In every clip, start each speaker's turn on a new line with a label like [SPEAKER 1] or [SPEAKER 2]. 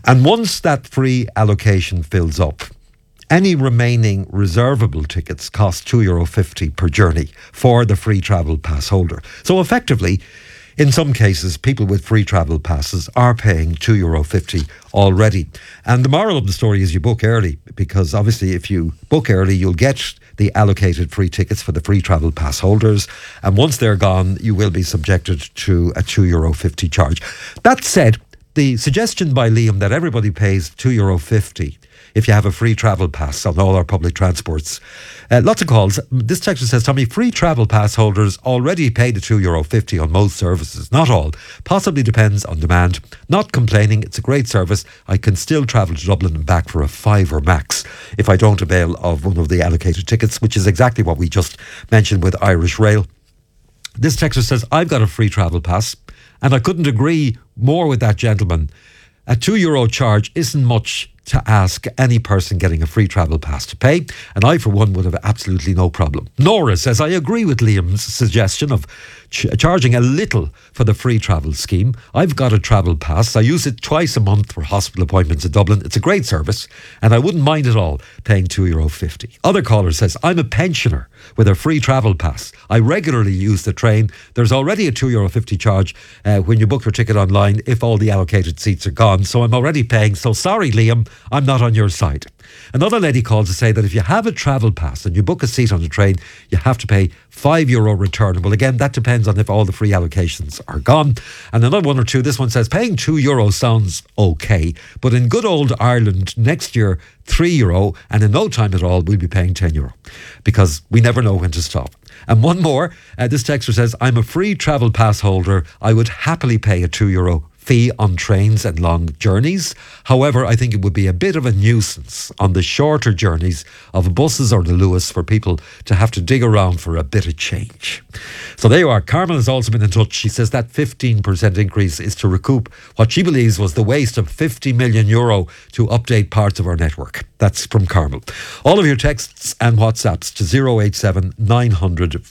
[SPEAKER 1] And once that free allocation fills up, any remaining reservable tickets cost €2.50 per journey for the free travel pass holder. So effectively, in some cases, people with free travel passes are paying €2.50 already. And the moral of the story is you book early, because obviously if you book early, you'll get the allocated free tickets for the free travel pass holders. And once they're gone, you will be subjected to a €2.50 charge. That said, the suggestion by Liam that everybody pays €2.50 if you have a free travel pass on all our public transports. Lots of calls. This texter says, Tommy, free travel pass holders already pay the €2.50 on most services. Not all. Possibly depends on demand. Not complaining. It's a great service. I can still travel to Dublin and back for a fiver max if I don't avail of one of the allocated tickets, which is exactly what we just mentioned with Irish Rail. This texter says, I've got a free travel pass and I couldn't agree more with that gentleman. A €2 charge isn't much to ask any person getting a free travel pass to pay, and I for one would have absolutely no problem. Nora says, I agree with Liam's suggestion of charging a little for the free travel scheme. I've got a travel pass. I use it twice a month for hospital appointments in Dublin. It's a great service and I wouldn't mind at all paying €2.50. Other caller says, I'm a pensioner with a free travel pass. I regularly use the train. There's already a €2.50 charge when you book your ticket online if all the allocated seats are gone. So I'm already paying. So sorry, Liam, I'm not on your side. Another lady called to say that if you have a travel pass and you book a seat on the train, you have to pay €5 returnable. Again, that depends on if all the free allocations are gone. And another one or two, this one says, paying €2 sounds okay, but in good old Ireland, next year, €3, and in no time at all, we'll be paying €10 because we never know when to stop. And one more, this texter says, I'm a free travel pass holder. I would happily pay a €2 fee on trains and long journeys. However, I think it would be a bit of a nuisance on the shorter journeys of buses or the Luas for people to have to dig around for a bit of change. So there you are. Carmel has also been in touch. She says that 15% increase is to recoup what she believes was the waste of €50 million to update parts of our network. That's from Carmel. All of your texts and WhatsApps to 087 900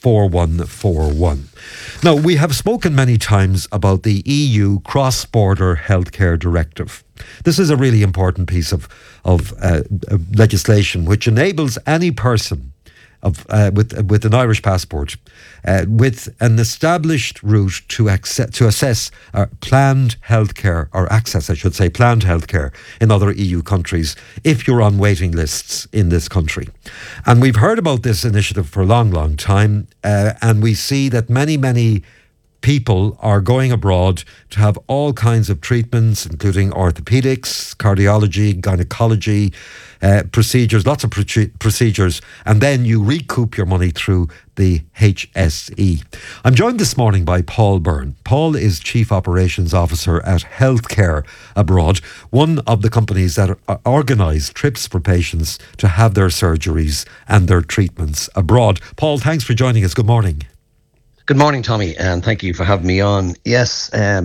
[SPEAKER 1] 4141. Now, we have spoken many times about the EU Cross-Border Healthcare Directive. This is a really important piece of legislation which enables any person with an Irish passport with an established route to assess planned healthcare, or access, I should say, planned healthcare in other EU countries if you're on waiting lists in this country. And we've heard about this initiative for a long, long time, and we see that many people are going abroad to have all kinds of treatments, including orthopedics, cardiology, gynecology, procedures, lots of procedures, and then you recoup your money through the HSE. I'm joined this morning by Paul Byrne. Paul is Chief Operations Officer at Healthcare Abroad, one of the companies that organise trips for patients to have their surgeries and their treatments abroad. Paul, thanks for joining us. Good morning.
[SPEAKER 2] Good morning, Tommy, and thank you for having me on. Yes,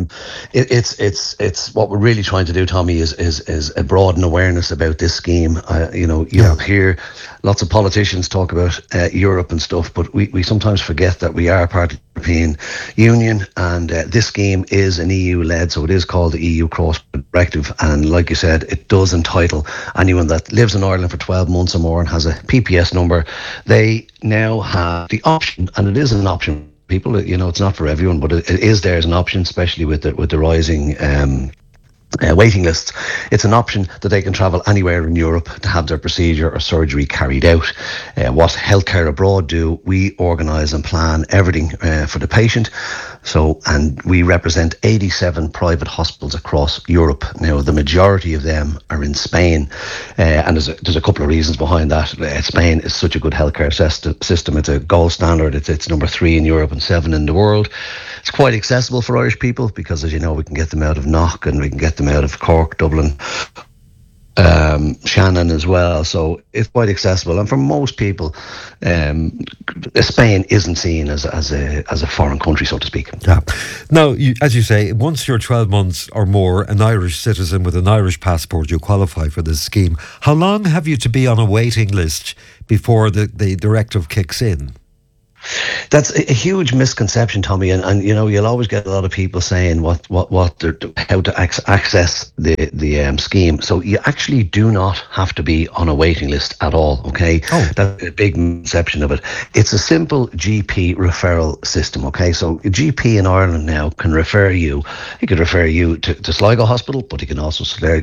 [SPEAKER 2] it's what we're really trying to do, Tommy, is a broaden awareness about this scheme. You hear lots of politicians talk about Europe and stuff, but we sometimes forget that we are part of the European Union, and this scheme is an EU-led, so it is called the EU Cross-Border Directive. And like you said, it does entitle anyone that lives in Ireland for 12 months or more and has a PPS number, they now have the option, and it is an option. People, it's not for everyone, but it is there as an option, especially with the rising waiting lists. It's an option that they can travel anywhere in Europe to have their procedure or surgery carried out. What Healthcare Abroad do, we organise and plan everything for the patient. And we represent 87 private hospitals across Europe. Now, the majority of them are in Spain, and there's a couple of reasons behind that. Spain is such a good healthcare system. It's a gold standard. It's number 3 in Europe and 7 in the world. It's quite accessible for Irish people because, as you know, we can get them out of Knock and we can get them out of Cork, Dublin, Shannon as well. So it's quite accessible, and for most people, Spain isn't seen as a foreign country, so to speak.
[SPEAKER 1] Yeah. Now, as you say, once you're 12 months or more an Irish citizen with an Irish passport, you qualify for this scheme. How long have you to be on a waiting list before the directive kicks in?
[SPEAKER 2] That's a huge misconception, Tommy, and you'll always get a lot of people saying how to access the scheme. So you actually do not have to be on a waiting list at all. Okay, that's a big misconception of it. It's a simple GP referral system. Okay, so a GP in Ireland now can refer you. He could refer you to Sligo Hospital, but he can also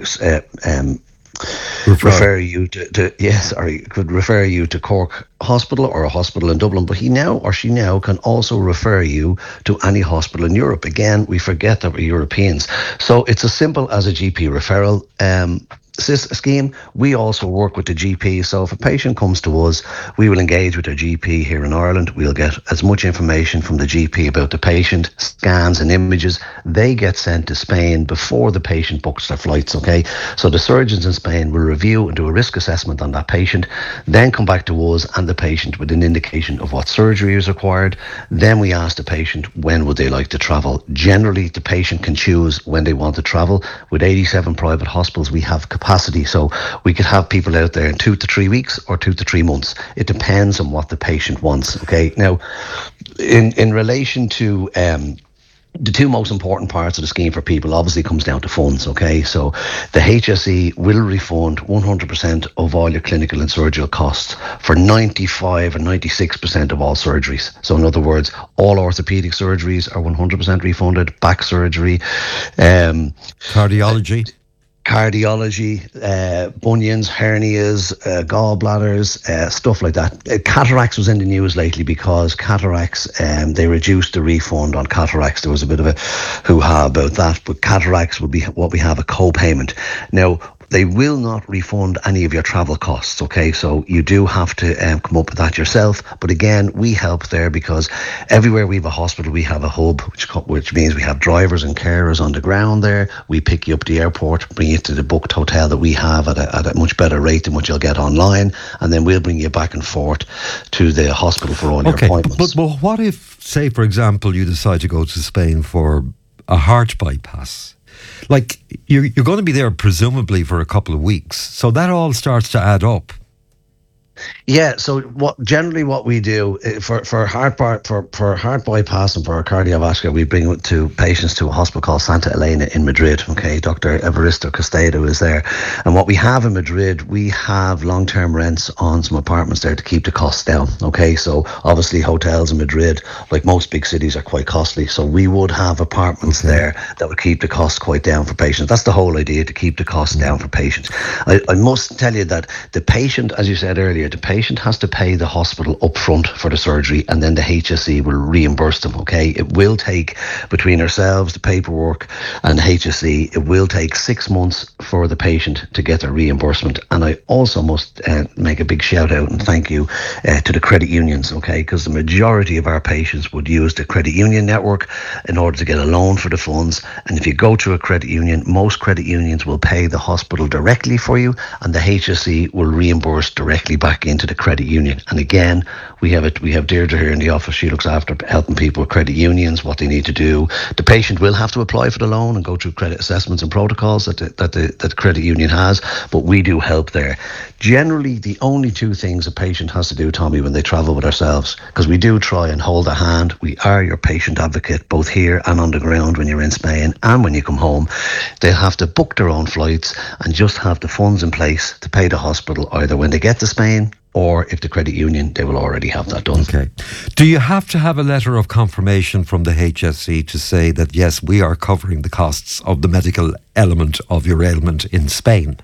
[SPEAKER 2] refer you to yes, or he could refer you to Cork Hospital or a hospital in Dublin, but she now can also refer you to any hospital in Europe. Again, we forget that we're Europeans. So it's as simple as a GP referral scheme. We also work with the GP. So if a patient comes to us, we will engage with their GP here in Ireland. We'll get as much information from the GP about the patient, scans and images. They get sent to Spain before the patient books their flights, okay? So the surgeons in Spain will review and do a risk assessment on that patient, then come back to us and the patient with an indication of what surgery is required. Then we ask the patient when would they like to travel. Generally, the patient can choose when they want to travel. With 87 private hospitals, we have capacity, so we could have people out there in 2 to 3 weeks or 2 to 3 months. It depends on what the patient wants. Okay, now in relation to the two most important parts of the scheme for people obviously comes down to funds. Okay, so the HSE will refund 100% of all your clinical and surgical costs for 95 or 96% of all surgeries. So in other words, all orthopedic surgeries are 100% refunded, back surgery, cardiology, bunions, hernias, gallbladders, stuff like that. Cataracts was in the news lately because cataracts, they reduced the refund on cataracts. There was a bit of a hoo-ha about that, but cataracts would be what we have, a co-payment. Now, they will not refund any of your travel costs, okay? So you do have to come up with that yourself. But again, we help there because everywhere we have a hospital, we have a hub, which means we have drivers and carers on the ground there. We pick you up at the airport, bring you to the booked hotel that we have at a much better rate than what you'll get online. And then we'll bring you back and forth to the hospital for all your appointments.
[SPEAKER 1] But what if, say, for example, you decide to go to Spain for a heart bypass? Like, you're going to be there presumably for a couple of weeks, so that all starts to add up.
[SPEAKER 2] Yeah, so what we do for heart bypass and for cardiovascular, we bring patients to a hospital called Santa Elena in Madrid. Okay, Dr. Evaristo Castedo is there, and what we have in Madrid, we have long-term rents on some apartments there to keep the costs down. Okay, so obviously hotels in Madrid, like most big cities, are quite costly. So we would have apartments there that would keep the costs quite down for patients. That's the whole idea, to keep the costs down for patients. I must tell you that the patient, as you said earlier, the patient has to pay the hospital up front for the surgery, and then the HSE will reimburse them. Okay, it will take, between ourselves, the paperwork, and HSE, it will take 6 months for the patient to get their reimbursement. And I also must make a big shout out and thank you to the credit unions, okay, because the majority of our patients would use the credit union network in order to get a loan for the funds. And if you go to a credit union, most credit unions will pay the hospital directly for you, and the HSE will reimburse directly back into the credit union. And again, we have Deirdre here in the office. She looks after helping people with credit unions, what they need to do. The patient will have to apply for the loan and go through credit assessments and protocols that the credit union has, but we do help there. Generally, the only two things a patient has to do, Tommy, when they travel with ourselves, because we do try and hold a hand, we are your patient advocate both here and on the ground when you're in Spain and when you come home. They'll have to book their own flights and just have the funds in place to pay the hospital either when they get to Spain, or if the credit union, they will already have that done.
[SPEAKER 1] Okay. Do you have to have a letter of confirmation from the HSE to say that, yes, we are covering the costs of the medical element of your ailment in Spain?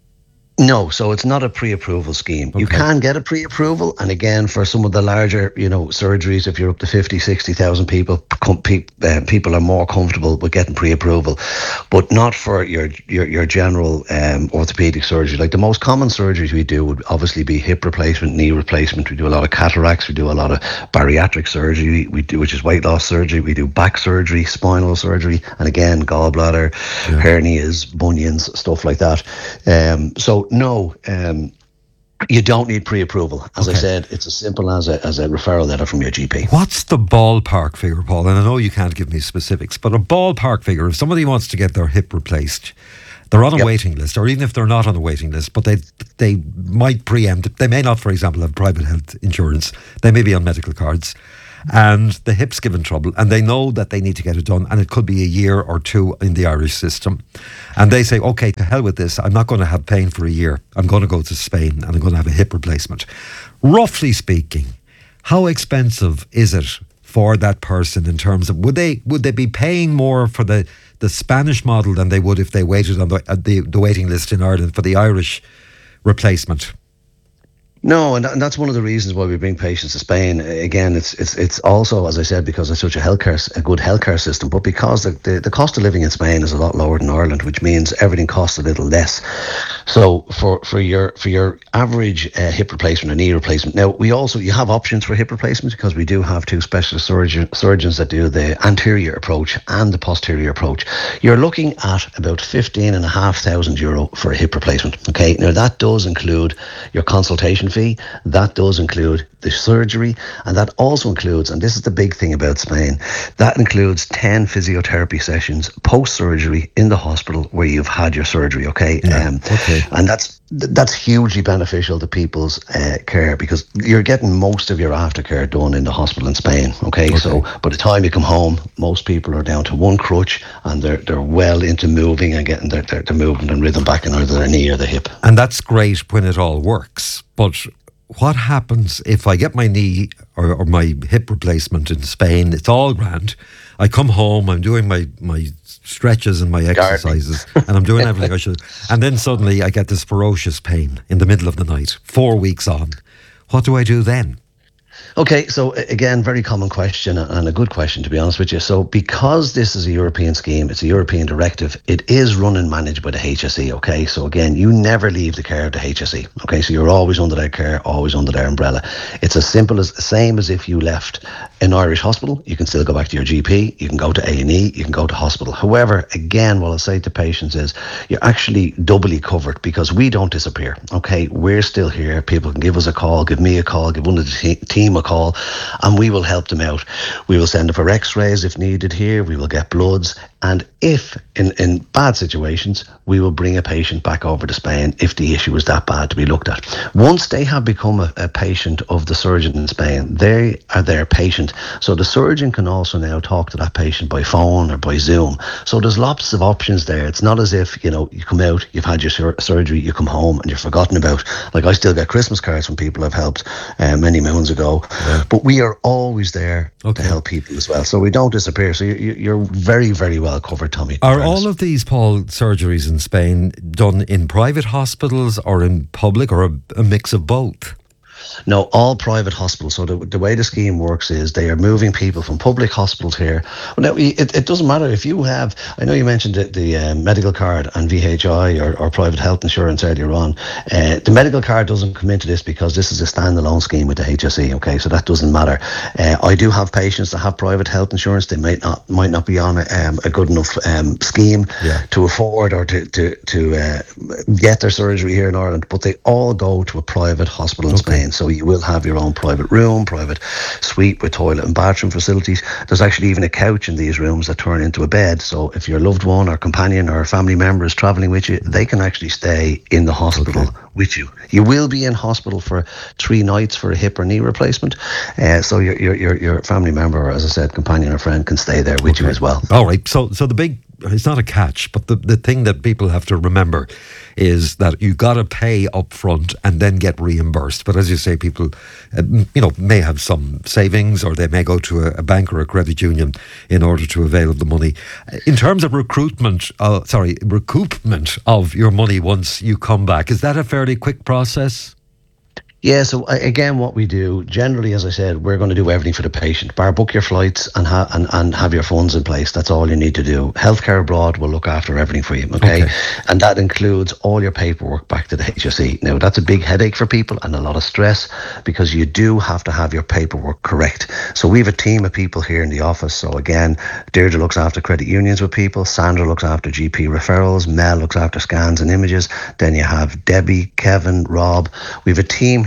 [SPEAKER 2] No, so it's not a pre-approval scheme. Okay. You can get a pre-approval, and again, for some of the larger, surgeries, if you're up to 50, 60,000 people, people are more comfortable with getting pre-approval, but not for your general orthopedic surgery. Like the most common surgeries we do would obviously be hip replacement, knee replacement. We do a lot of cataracts. We do a lot of bariatric surgery. We do, which is weight loss surgery. We do back surgery, spinal surgery, and again, gallbladder, hernias, bunions, stuff like that. So no, you don't need pre-approval. As I said, it's as simple as a referral letter from your GP.
[SPEAKER 1] What's the ballpark figure, Paul? And I know you can't give me specifics, but a ballpark figure, if somebody wants to get their hip replaced They're on a waiting list, or even if they're not on a waiting list, but they might preempt. They may not, for example, have private health insurance. They may be on medical cards, and the hip's given trouble, and they know that they need to get it done, and it could be a year or two in the Irish system. And they say, okay, to hell with this. I'm not going to have pain for a year. I'm going to go to Spain, and I'm going to have a hip replacement. Roughly speaking, how expensive is it for that person in terms of, would they be paying more for the Spanish model than they would if they waited on the waiting list in Ireland for the Irish replacement?
[SPEAKER 2] No, and that's one of the reasons why we bring patients to Spain. Again, it's also, as I said, because it's such a good healthcare system, but because the cost of living in Spain is a lot lower than Ireland, which means everything costs a little less. So for your average hip replacement or knee replacement, now you have options for hip replacement because we do have two specialist surgeons that do the anterior approach and the posterior approach. You're looking at about €15,500 for a hip replacement. Okay, now that does include your consultation fee, that does include the surgery, and that also includes, and this is the big thing about Spain, that includes 10 physiotherapy sessions post-surgery in the hospital where you've had your surgery, okay? Okay. And that's hugely beneficial to people's care because you're getting most of your aftercare done in the hospital in Spain, okay? So by the time you come home, most people are down to one crutch and they're well into moving and getting their movement and rhythm back in either their knee or the hip.
[SPEAKER 1] And that's great when it all works. But what happens if I get my knee or my hip replacement in Spain? It's all grand. I come home, I'm doing my stretches and my exercises, and I'm doing everything I should. And then suddenly I get this ferocious pain in the middle of the night, 4 weeks on. What do I do then?
[SPEAKER 2] Okay, so again, very common question and a good question, to be honest with you. So because this is a European scheme, it's a European directive, it is run and managed by the HSE, okay? So again, you never leave the care of the HSE, okay? So you're always under their care, always under their umbrella. It's as simple as, same as if you left an Irish hospital, you can still go back to your GP, you can go to A&E, you can go to hospital. However, again, what I'll say to patients is you're actually doubly covered because we don't disappear, okay? We're still here. People can give us a call, give me a call, give one of the team a call, and we will help them out. We will send them for x-rays if needed here, we will get bloods, and if in bad situations we will bring a patient back over to Spain if the issue is that bad to be looked at. Once they have become a patient of the surgeon in Spain, they are their patient, so the surgeon can also now talk to that patient by phone or by Zoom. So there's lots of options there. It's not as if you come out, you've had your surgery, you come home and you're forgotten about. Like I still get Christmas cards from people I've helped many moons ago. But we are always there to help people as well. So we don't disappear. So you're very, very well covered, Tommy.
[SPEAKER 1] Are all of these, Paul, surgeries in Spain done in private hospitals or in public or a mix of both?
[SPEAKER 2] No, all private hospitals. So the way the scheme works is they are moving people from public hospitals here. Well, now, it doesn't matter if you have, I know you mentioned the medical card and VHI or private health insurance earlier on. The medical card doesn't come into this because this is a standalone scheme with the HSE, okay? So that doesn't matter. I do have patients that have private health insurance. They might not be on a good enough scheme to afford or to get their surgery here in Ireland, but they all go to a private hospital in Spain. So you will have your own private room, private suite with toilet and bathroom facilities. There's actually even a couch in these rooms that turn into a bed. So if your loved one or companion or family member is travelling with you, they can actually stay in the hospital with you. You will be in hospital for 3 nights for a hip or knee replacement. So your family member, or as I said, companion or friend can stay there with you as well.
[SPEAKER 1] All right. So the big, it's not a catch, but the thing that people have to remember is that you got to pay up front and then get reimbursed. But as you say, people may have some savings, or they may go to a bank or a credit union in order to avail of the money. In terms of recoupment of your money once you come back, is that a fairly quick process?
[SPEAKER 2] Yeah, so again, what we do, generally, as I said, we're going to do everything for the patient. Bar book your flights and have your funds in place. That's all you need to do. Healthcare Abroad will look after everything for you, okay? And that includes all your paperwork back to the HSE. Now, that's a big headache for people and a lot of stress because you do have to have your paperwork correct. So we have a team of people here in the office. So again, Deirdre looks after credit unions with people. Sandra looks after GP referrals. Mel looks after scans and images. Then you have Debbie, Kevin, Rob. We have a team here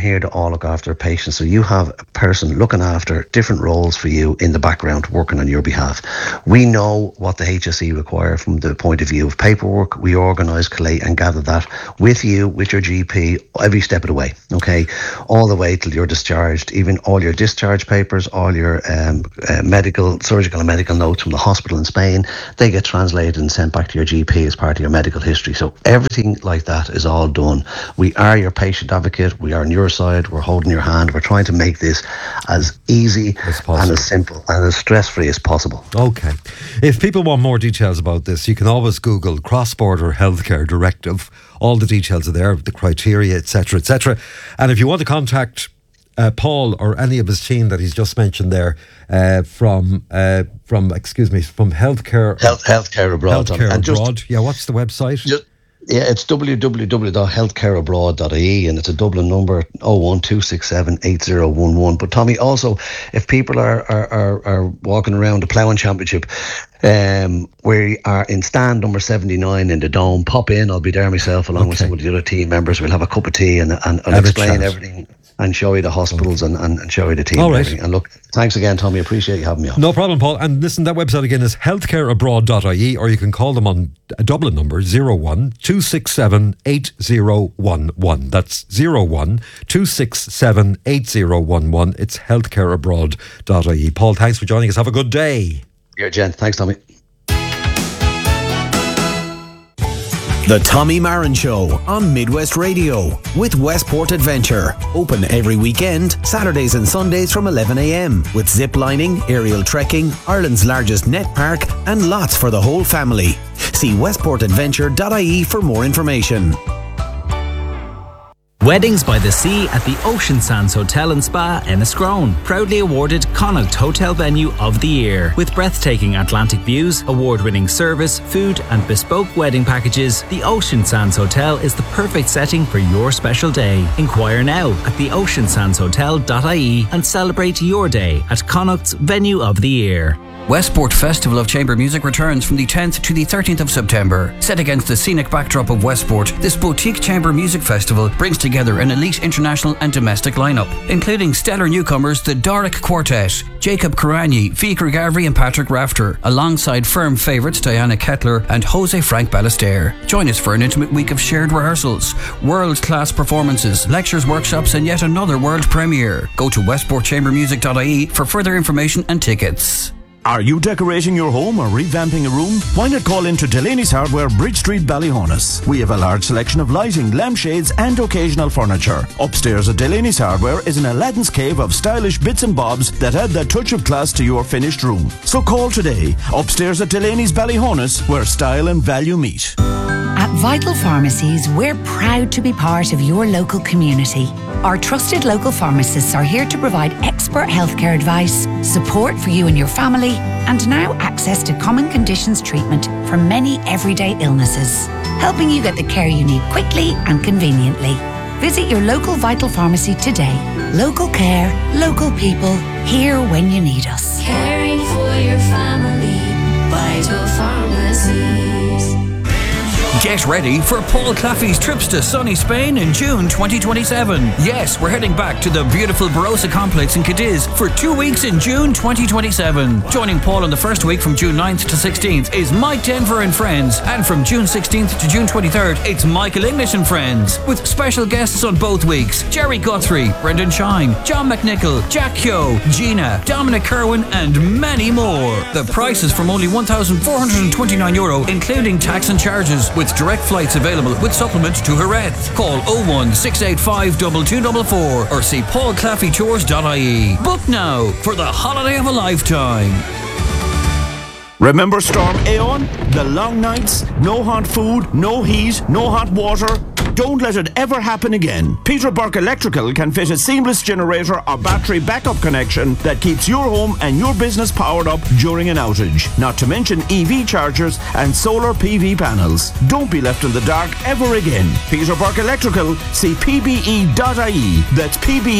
[SPEAKER 2] here to all look after patients. So you have a person looking after different roles for you in the background, working on your behalf. We know what the HSE require from the point of view of paperwork. We organise, collate and gather that with you, with your GP, every step of the way, okay? All the way till you're discharged, even all your discharge papers, all your medical, surgical and medical notes from the hospital in Spain, they get translated and sent back to your GP as part of your medical history. So everything like that is all done. We are your patient advocate. We are on your side. We're holding your hand. We're trying to make this as easy and as simple and as stress-free as possible.
[SPEAKER 1] Okay. If people want more details about this, you can always Google Cross-Border Healthcare Directive. All the details are there, the criteria, etc., etc. And if you want to contact Paul or any of his team that he's just mentioned there from Healthcare
[SPEAKER 2] Abroad.
[SPEAKER 1] Healthcare Abroad. Yeah, what's the website?
[SPEAKER 2] It's www.healthcareabroad.ie, and it's a Dublin number 01267 8011. But Tommy, also, if people are walking around the Ploughing Championship, we are in stand number 79 in the Dome. Pop in, I'll be there myself along with some of the other team members. We'll have a cup of tea and explain everything and show you the hospitals and show you the team. All right. And look, thanks again, Tommy. Appreciate you having me on.
[SPEAKER 1] No problem, Paul. And listen, that website again is healthcareabroad.ie, or you can call them on a Dublin number 01 267 8011. That's 01 267 8011. It's healthcareabroad.ie. Paul, thanks for joining us. Have a good day.
[SPEAKER 2] You're a gent. Thanks, Tommy.
[SPEAKER 3] The Tommy Marin Show on Midwest Radio with Westport Adventure. Open every weekend, Saturdays and Sundays from 11 a.m. with zip lining, aerial trekking, Ireland's largest net park and lots for the whole family. See westportadventure.ie for more information.
[SPEAKER 4] Weddings by the Sea at the Ocean Sands Hotel and Spa, Enniscrone. Proudly awarded Connacht Hotel Venue of the Year. With breathtaking Atlantic views, award-winning service, food and bespoke wedding packages, the Ocean Sands Hotel is the perfect setting for your special day. Inquire now at theoceansandshotel.ie and celebrate your day at Connacht's Venue of the Year.
[SPEAKER 5] Westport Festival of Chamber Music returns from the 10th to the 13th of September. Set against the scenic backdrop of Westport, this boutique chamber music festival brings together an elite international and domestic lineup, including stellar newcomers the Doric Quartet, Jacob Karani, Fikra Gavri and Patrick Rafter, alongside firm favourites Diana Kettler and Jose Frank Ballester. Join us for an intimate week of shared rehearsals, world-class performances, lectures, workshops and yet another world premiere. Go to westportchambermusic.ie for further information and tickets.
[SPEAKER 6] Are you decorating your home or revamping a room? Why not call into Delaney's Hardware, Bridge Street, Ballyhonus? We have a large selection of lighting, lampshades and occasional furniture. Upstairs at Delaney's Hardware is an Aladdin's cave of stylish bits and bobs that add that touch of class to your finished room. So call today. Upstairs at Delaney's Ballyhonus, where style and value meet.
[SPEAKER 7] At Vital Pharmacies, we're proud to be part of your local community. Our trusted local pharmacists are here to provide expert healthcare advice, support for you and your family, and now access to common conditions treatment for many everyday illnesses, helping you get the care you need quickly and conveniently. Visit your local Vital Pharmacy today. Local care, local people, here when you need us.
[SPEAKER 8] Caring for your family, Vital Pharmacies.
[SPEAKER 5] Get ready for Paul Claffey's trips to sunny Spain in June 2027. Yes, we're heading back to the beautiful Barossa complex in Cadiz for 2 weeks in June 2027. Joining Paul in the first week from June 9th to 16th is Mike Denver and Friends, and from June 16th to June 23rd it's Michael English and Friends, with special guests on both weeks: Jerry Guthrie, Brendan Shine, John McNichol, Jack Kyo, Gina, Dominic Kerwin and many more. The price is from only €1,429 including tax and charges, with direct flights available with supplement to Jerez. Call 01 685 2244 or see paulclaffeytours.ie. Book now for the holiday of a lifetime.
[SPEAKER 6] Remember Storm Aeon? The long nights, no hot food, no heat, no hot water. Don't let it ever happen again. Peter Burke Electrical can fit a seamless generator or battery backup connection that keeps your home and your business powered up during an outage. Not to mention EV chargers and solar PV panels. Don't be left in the dark ever again. Peter Burke Electrical, see pbe.ie. That's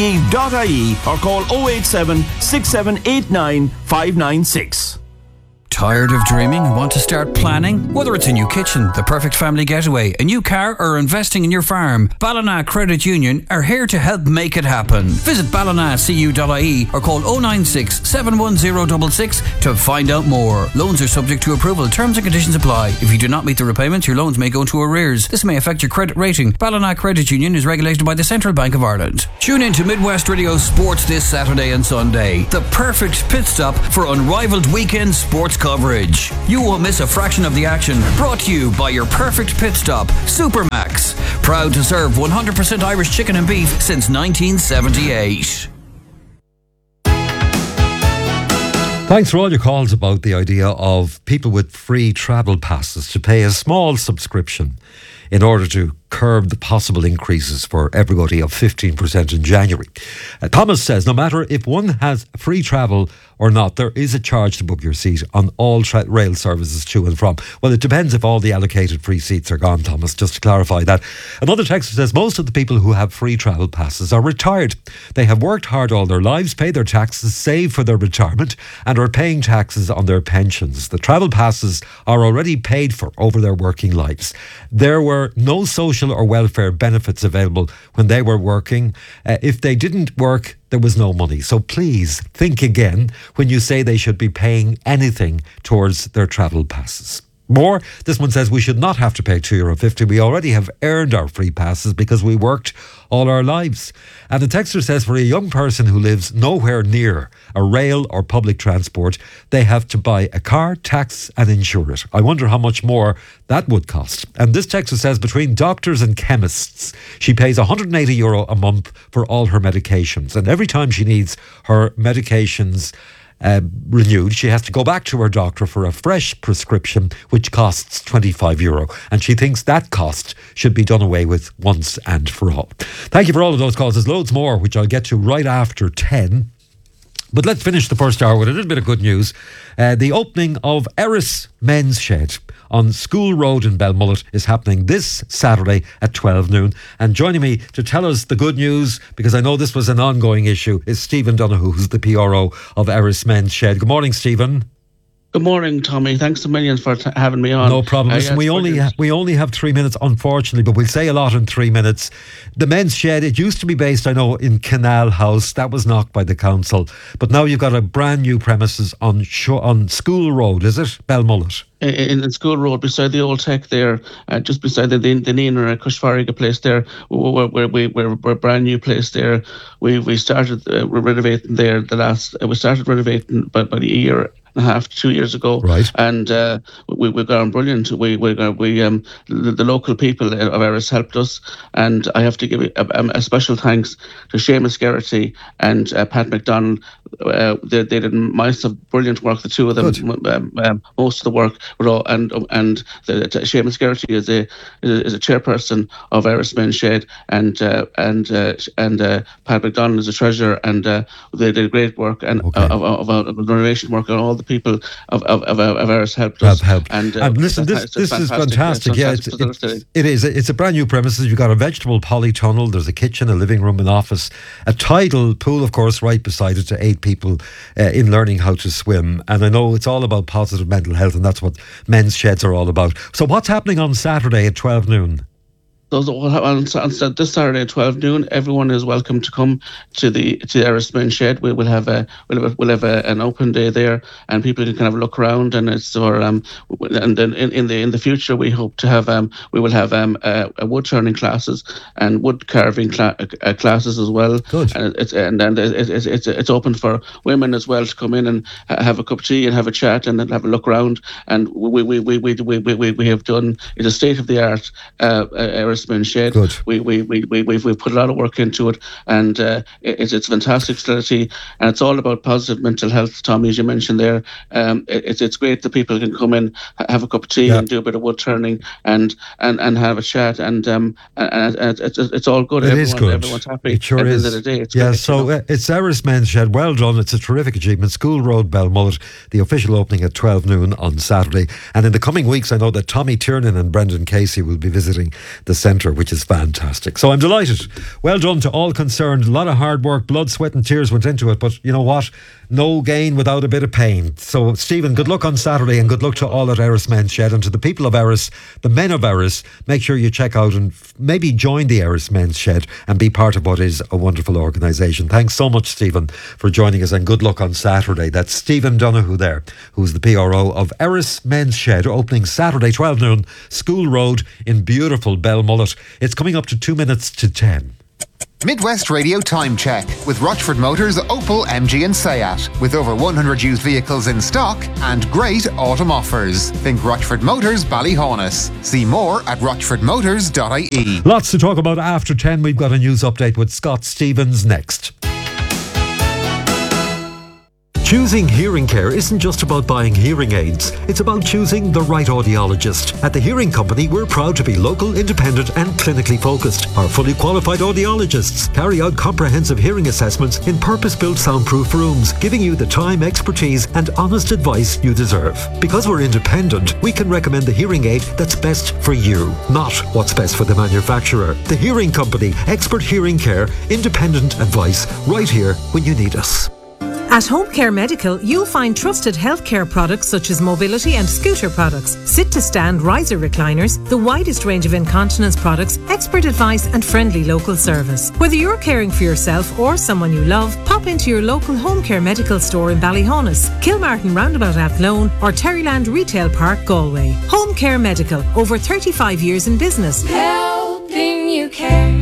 [SPEAKER 6] pbe.ie or call 087 6789 596.
[SPEAKER 5] Tired of dreaming and want to start planning? Whether it's a new kitchen, the perfect family getaway, a new car, or investing in your farm, Ballina Credit Union are here to help make it happen. Visit ballinacu.ie or call 096 710 66 to find out more. Loans are subject to approval. Terms and conditions apply. If you do not meet the repayments, your loans may go into arrears. This may affect your credit rating. Ballina Credit Union is regulated by the Central Bank of Ireland. Tune in to Midwest Radio Sports this Saturday and Sunday. The perfect pit stop for unrivaled weekend sports coverage. You won't miss a fraction of the action. Brought to you by your perfect pit stop, Supermax. Proud to serve 100% Irish chicken and beef since 1978.
[SPEAKER 1] Thanks for all your calls about the idea of people with free travel passes to pay a small subscription in order to curb the possible increases for everybody of 15% in January. Thomas says, no matter if one has free travel or not, there is a charge to book your seat on all rail services to and from. Well, it depends if all the allocated free seats are gone, Thomas, just to clarify that. Another texter says, most of the people who have free travel passes are retired. They have worked hard all their lives, paid their taxes, saved for their retirement, and are paying taxes on their pensions. The travel passes are already paid for over their working lives. There were no social or welfare benefits available when they were working. If they didn't work, there was no money. So please think again when you say they should be paying anything towards their travel passes. More, this one says we should not have to pay €2.50. We already have earned our free passes because we worked all our lives. And the texter says for a young person who lives nowhere near a rail or public transport, they have to buy a car, tax and insure it. I wonder how much more that would cost. And this texter says between doctors and chemists, she pays €180 a month for all her medications. And every time she needs her medications renewed, she has to go back to her doctor for a fresh prescription, which costs €25. And she thinks that cost should be done away with once and for all. Thank you for all of those calls. There's loads more, which I'll get to right after 10. But let's finish the first hour with a little bit of good news. The opening of Erris Men's Shed on School Road in Belmullet is happening this Saturday at 12 noon. And joining me to tell us the good news, because I know this was an ongoing issue, is Stephen Donoghue, who's the PRO of Erris Men's Shed. Good morning, Stephen.
[SPEAKER 9] Good morning, Tommy. Thanks a million for having me on.
[SPEAKER 1] No problem. Listen, we only have 3 minutes, unfortunately, but we'll say a lot in 3 minutes. The Men's Shed, it used to be based, I know, in Canal House. That was knocked by the council. But now you've got a brand new premises on School Road, is it? Belmullet.
[SPEAKER 9] In School Road, beside the old tech there, just beside the Nina Cushfarriga place there, we're brand new place there. We started renovating there we started renovating about a year and a half, 2 years ago,
[SPEAKER 1] right?
[SPEAKER 9] And we've gone brilliant. The local people of Erris helped us, and I have to give a special thanks to Seamus Geraghty and Pat McDonald. They did brilliant work, the two of them. Most of the work, and Seamus Geraghty is a chairperson of Erris Men's Shed, and Pat McDonald is a treasurer, and they did great work and of renovation work, and all the people of Erris helped us.
[SPEAKER 1] And listen, this is fantastic. Yeah, it is. It's a brand new premises. You've got a vegetable polytunnel. There's a kitchen, a living room, an office, a tidal pool, of course, right beside it to 8 people in learning how to swim. And I know it's all about positive mental health, and that's what men's sheds are all about. So what's happening on Saturday at 12 noon?
[SPEAKER 9] On this Saturday at 12 noon, everyone is welcome to come to the Erris Men's Shed. We'll have an open day there, and people can kind of look around. And it's and then in the future we hope to have we will have wood turning classes and wood carving classes as well.
[SPEAKER 1] Good.
[SPEAKER 9] And it's open for women as well to come in and have a cup of tea and have a chat and then have a look around. And we have done, it's a state of the art Erris Men's Shed.
[SPEAKER 1] Good.
[SPEAKER 9] We've put a lot of work into it, and it's a fantastic facility, and it's all about positive mental health, Tommy, as you mentioned there. It's great that people can come in, have a cup of tea, and do a bit of wood turning, and have a chat, and it's all good. Everyone's happy.
[SPEAKER 1] It sure is.
[SPEAKER 9] At the end of the day, it's
[SPEAKER 1] yeah.
[SPEAKER 9] great,
[SPEAKER 1] So it's Erris Men's Shed. Well done. It's a terrific achievement. School Road, Belmullet. The official opening at 12 noon on Saturday, and in the coming weeks, I know that Tommy Tiernan and Brendan Casey will be visiting the centre, which is fantastic. So I'm delighted. Well done to all concerned. A lot of hard work, blood, sweat and tears went into it, but you know what? No gain without a bit of pain. So Stephen, good luck on Saturday, and good luck to all at Erris Men's Shed, and to the people of Erris, the men of Erris. Make sure you check out and maybe join the Erris Men's Shed and be part of what is a wonderful organisation. Thanks so much, Stephen, for joining us, and good luck on Saturday. That's Stephen Donoghue there, who's the PRO of Erris Men's Shed, opening Saturday 12 noon, School Road in beautiful Belmullet. It's coming up to 2 minutes to 10.
[SPEAKER 10] Midwest Radio Time Check with Rochford Motors, Opel, MG and Seat. With over 100 used vehicles in stock and great autumn offers. Think Rochford Motors, Ballyhaunis. See more at rochfordmotors.ie.
[SPEAKER 1] Lots to talk about after 10. We've got a news update with Scott Stevens next. Choosing hearing care isn't just about buying hearing aids. It's about choosing the right audiologist. At the Hearing Company, we're proud to be local, independent and clinically focused. Our fully qualified audiologists carry out comprehensive hearing assessments in purpose-built soundproof rooms, giving you the time, expertise and honest advice you deserve. Because we're independent, we can recommend the hearing aid that's best for you, not what's best for the manufacturer. The Hearing Company, expert hearing care, independent advice, right here when you need us.
[SPEAKER 11] At Home Care Medical, you'll find trusted healthcare products such as mobility and scooter products, sit-to-stand riser recliners, the widest range of incontinence products, expert advice and friendly local service. Whether you're caring for yourself or someone you love, pop into your local Home Care Medical store in Ballyhaunis, Kilmartin Roundabout Athlone or Terryland Retail Park, Galway. Home Care Medical, over 35 years in business.
[SPEAKER 8] Helping you care.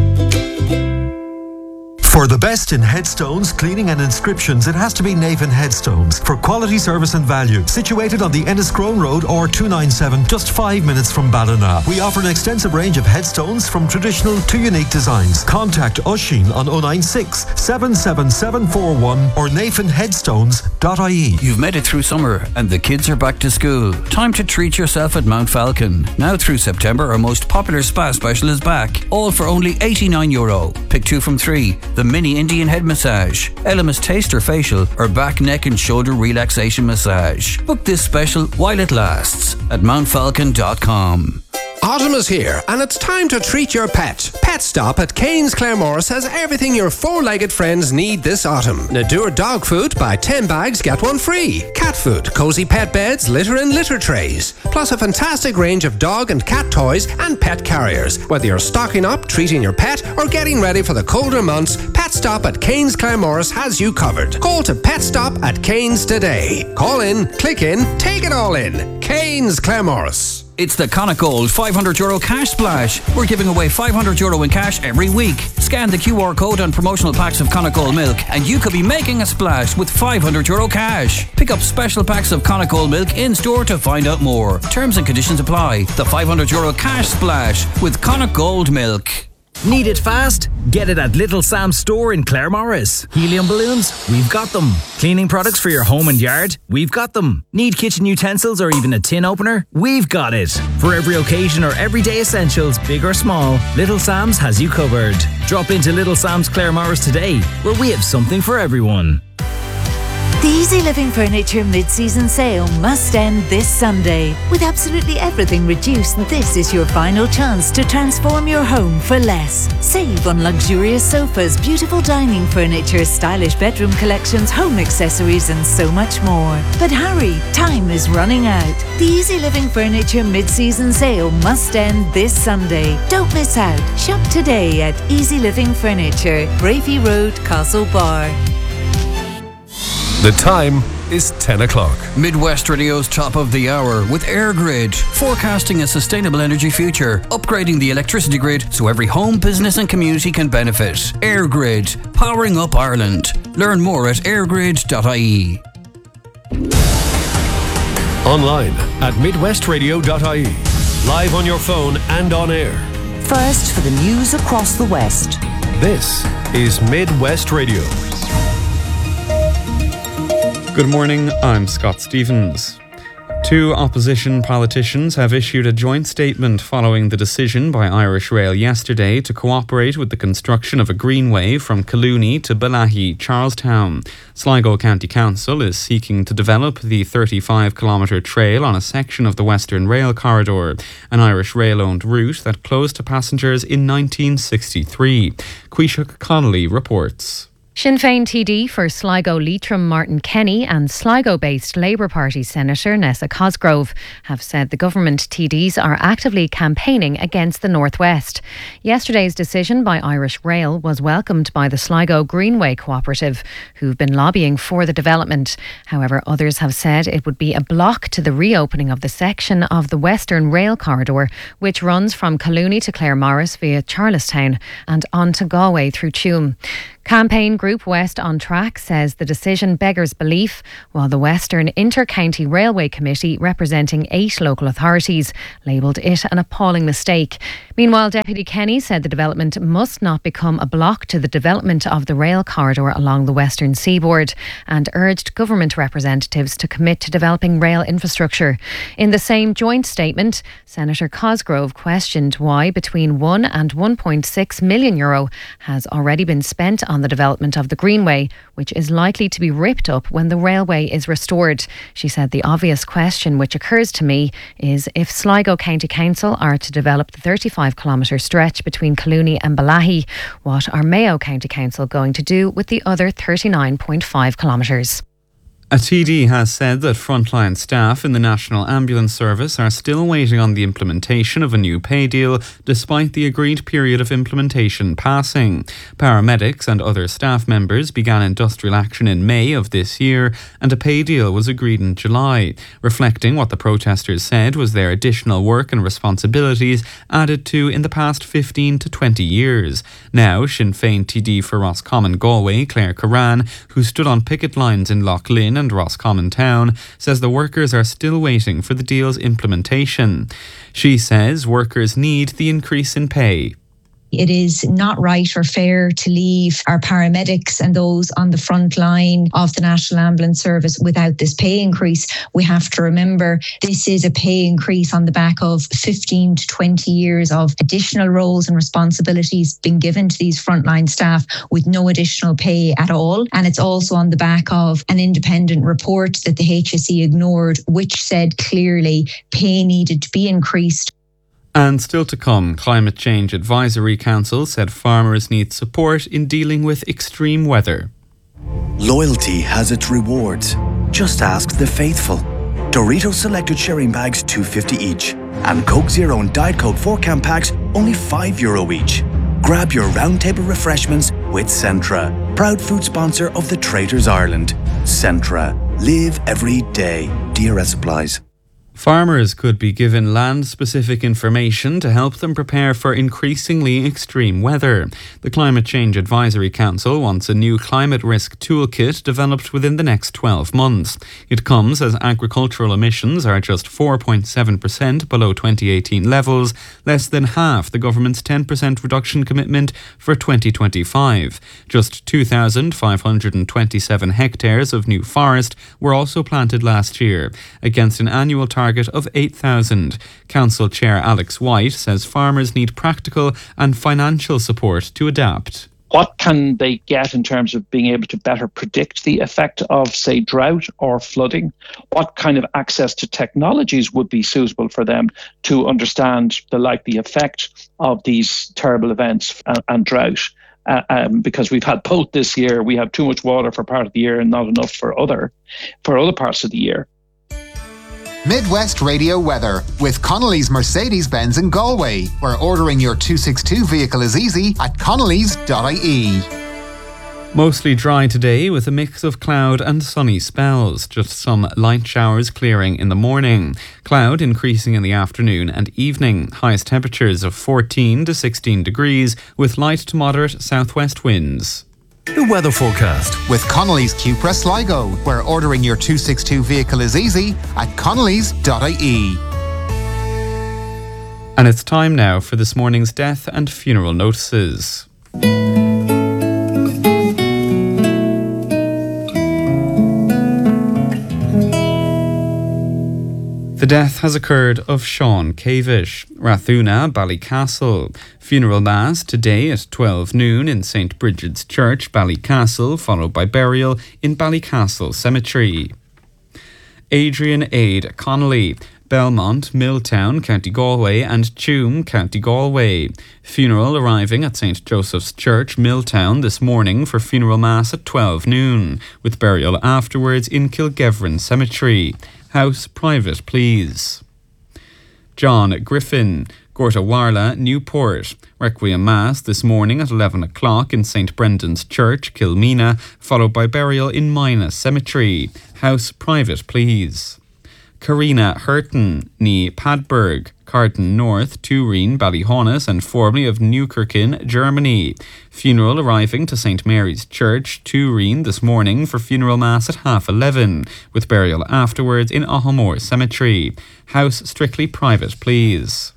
[SPEAKER 1] For the best in headstones, cleaning and inscriptions, it has to be Navan Headstones. For quality service and value, situated on the Enniscrone Road or 297, just 5 minutes from Ballina. We offer an extensive range of headstones from traditional to unique designs. Contact Oisín on 096 77741 or navanheadstones.ie.
[SPEAKER 5] You've made it through summer and the kids are back to school. Time to treat yourself at Mount Falcon. Now through September, our most popular spa special is back. All for only €89. Pick 2 from 3. The mini Indian head massage, Elemis taster facial or back, neck and shoulder relaxation massage. Book this special while it lasts at mountfalcon.com.
[SPEAKER 12] Autumn is here and it's time to treat your pet. Pet Stop at Cairns Claremorris has everything your four-legged friends need this autumn. Nadur dog food, buy 10 bags, get 1 free. Cat food, cozy pet beds, litter and litter trays. Plus a fantastic range of dog and cat toys and pet carriers. Whether you're stocking up, treating your pet or getting ready for the colder months, Pet Stop at Cairns Claremorris has you covered. Call to Pet Stop at Cairns today. Call in, click in, take it all in. Cairns Claremorris.
[SPEAKER 5] It's the Connacht Gold €500 cash splash. We're giving away €500 in cash every week. Scan the QR code on promotional packs of Connacht Gold milk and you could be making a splash with €500 cash. Pick up special packs of Connacht Gold milk in store to find out more. Terms and conditions apply. The €500 cash splash with Connacht Gold milk.
[SPEAKER 4] Need it fast? Get it at Little Sam's store in Claremorris. Helium balloons? We've got them. Cleaning products for your home and yard? We've got them. Need kitchen utensils or even a tin opener? We've got it. For every occasion or everyday essentials, big or small, Little Sam's has you covered. Drop into Little Sam's Claremorris today, where we have something for everyone.
[SPEAKER 13] The Easy Living Furniture mid-season sale must end this Sunday. With absolutely everything reduced, this is your final chance to transform your home for less. Save on luxurious sofas, beautiful dining furniture, stylish bedroom collections, home accessories and so much more. But hurry, time is running out. The Easy Living Furniture mid-season sale must end this Sunday. Don't miss out. Shop today at Easy Living Furniture, Bravey Road, Castlebar.
[SPEAKER 14] The time is 10 o'clock.
[SPEAKER 5] Midwest Radio's top of the hour with EirGrid, forecasting a sustainable energy future, upgrading the electricity grid so every home, business and community can benefit. EirGrid, powering up Ireland. Learn more at eirgrid.ie.
[SPEAKER 14] Online at midwestradio.ie. Live on your phone and on air.
[SPEAKER 15] First for the news across the West.
[SPEAKER 14] This is Midwest Radio.
[SPEAKER 16] Good morning, I'm Scott Stevens. Two opposition politicians have issued a joint statement following the decision by Irish Rail yesterday to cooperate with the construction of a greenway from Collooney to Balahy, Charlestown. Sligo County Council is seeking to develop the 35-kilometre trail on a section of the Western Rail Corridor, an Irish Rail-owned route that closed to passengers in 1963. Quishuk Connolly reports.
[SPEAKER 17] Sinn Féin TD for Sligo Leitrim Martin Kenny and Sligo-based Labour Party Senator Nessa Cosgrove have said the government TDs are actively campaigning against the North West. Yesterday's decision by Irish Rail was welcomed by the Sligo Greenway Cooperative, who've been lobbying for the development. However, others have said it would be a block to the reopening of the section of the Western Rail Corridor, which runs from Collooney to Claremorris via Charlestown and on to Galway through Tuam. Campaign group West on Track says the decision beggars belief, while the Western Inter-County Railway Committee, representing 8 local authorities, labelled it an appalling mistake. Meanwhile, Deputy Kenny said the development must not become a block to the development of the rail corridor along the western seaboard and urged government representatives to commit to developing rail infrastructure. In the same joint statement, Senator Cosgrove questioned why between €1 and €1.6 million has already been spent on the development of the Greenway, which is likely to be ripped up when the railway is restored. She said the obvious question which occurs to me is if Sligo County Council are to develop the 35-kilometre stretch between Collooney and Balahy, what are Mayo County Council going to do with the other 39.5 kilometres?
[SPEAKER 16] A TD has said that frontline staff in the National Ambulance Service are still waiting on the implementation of a new pay deal despite the agreed period of implementation passing. Paramedics and other staff members began industrial action in May of this year and a pay deal was agreed in July, reflecting what the protesters said was their additional work and responsibilities added to in the past 15 to 20 years. Now, Sinn Féin TD for Roscommon Galway, Claire Curran, who stood on picket lines in Lough Lynn and Roscommon Town, says the workers are still waiting for the deal's implementation. She says workers need the increase in pay.
[SPEAKER 18] It is not right or fair to leave our paramedics and those on the front line of the National Ambulance Service without this pay increase. We have to remember this is a pay increase on the back of 15 to 20 years of additional roles and responsibilities being given to these frontline staff with no additional pay at all. And it's also on the back of an independent report that the HSE ignored, which said clearly pay needed to be increased.
[SPEAKER 16] And still to come, Climate Change Advisory Council said farmers need support in dealing with extreme weather.
[SPEAKER 19] Loyalty has its rewards. Just ask the faithful. Doritos selected sharing bags $2.50 each. And Coke Zero and Diet Coke 4-can packs only €5 each. Grab your roundtable refreshments with Centra, proud food sponsor of the Traders Ireland. Centra. Live every day. DRS applies.
[SPEAKER 16] Farmers could be given land-specific information to help them prepare for increasingly extreme weather. The Climate Change Advisory Council wants a new climate risk toolkit developed within the next 12 months. It comes as agricultural emissions are just 4.7% below 2018 levels, less than half the government's 10% reduction commitment for 2025. Just 2,527 hectares of new forest were also planted last year, against an annual target of 8,000. Council Chair Alex White says farmers need practical and financial support to adapt.
[SPEAKER 20] What can they get in terms of being able to better predict the effect of, say, drought or flooding? What kind of access to technologies would be suitable for them to understand the likely effect of these terrible events and drought? Because we've had both this year. We have too much water for part of the year and not enough for other parts of the year.
[SPEAKER 10] Midwest Radio weather with Connolly's Mercedes-Benz in Galway, where ordering your 262 vehicle is easy at connellys.ie.
[SPEAKER 16] Mostly dry today with a mix of cloud and sunny spells. Just some light showers clearing in the morning. Cloud increasing in the afternoon and evening. Highest temperatures of 14 to 16 degrees with light to moderate southwest winds.
[SPEAKER 14] The weather forecast
[SPEAKER 10] with Connolly's Cupra Sligo, where ordering your 262 vehicle is easy at connellys.ie.
[SPEAKER 16] And it's time now for this morning's death and funeral notices. The death has occurred of Sean Cavish, Rathuna, Ballycastle. Funeral Mass today at 12 noon in St Bridget's Church, Ballycastle, followed by burial in Ballycastle Cemetery. Adrian Aid Connolly, Belmont, Milltown, County Galway and Tuam, County Galway. Funeral arriving at St Joseph's Church, Milltown this morning for funeral mass at 12 noon, with burial afterwards in Kilgevran Cemetery. House private, please. John Griffin, Gortawarla, Newport. Requiem Mass this morning at 11 o'clock in St Brendan's Church, Kilmena, followed by burial in Mina Cemetery. House private, please. Karina Hurton, ní Padberg, Carton North, Turin, Ballyhonus and formerly of Newkirkin, Germany. Funeral arriving to St Mary's Church, Turin this morning for funeral mass at 11:30, with burial afterwards in Ahamore Cemetery. House strictly private, please.